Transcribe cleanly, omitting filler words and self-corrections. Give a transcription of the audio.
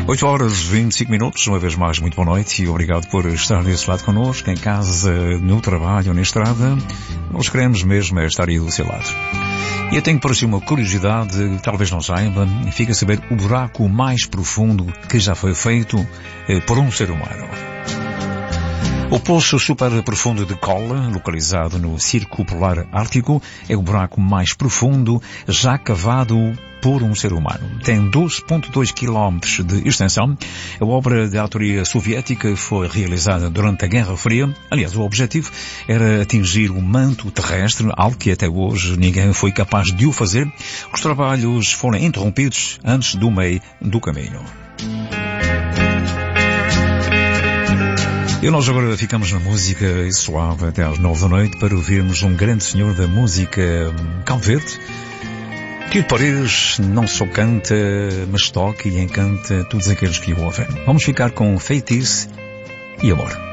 8 horas 25 minutos, uma vez mais, muito boa noite e obrigado por estar desse lado connosco, em casa, no trabalho, na estrada. Nós queremos mesmo estar aí do seu lado. E eu tenho para si uma curiosidade, talvez não saiba, fica a saber o buraco mais profundo que já foi feito por um ser humano. O poço super profundo de Kola, localizado no Círculo Polar Ártico, é o buraco mais profundo já cavado por um ser humano. Tem 12,2 km de extensão. A obra de autoria soviética foi realizada durante a Guerra Fria. Aliás, o objetivo era atingir o manto terrestre, algo que até hoje ninguém foi capaz de o fazer. Os trabalhos foram interrompidos antes do meio do caminho. E nós agora ficamos na música suave até às 9 da noite para ouvirmos um grande senhor da música Cabo Verde, que o Paris não só canta, mas toca e encanta todos aqueles que o ouvem. Vamos ficar com Feitiço e Amor.